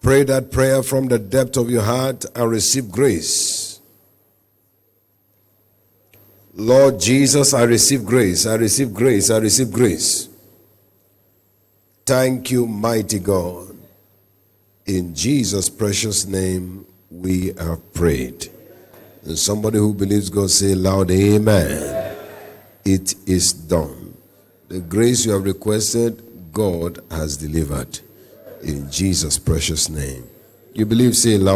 Pray that prayer from the depth of your heart and receive grace. Lord Jesus, I receive grace. I receive grace. I receive grace. Thank you, mighty God. In Jesus' precious name, we have prayed. And somebody who believes God, say loud, amen. It is done. The grace you have requested, God has delivered. In Jesus' precious name. You believe, say loud.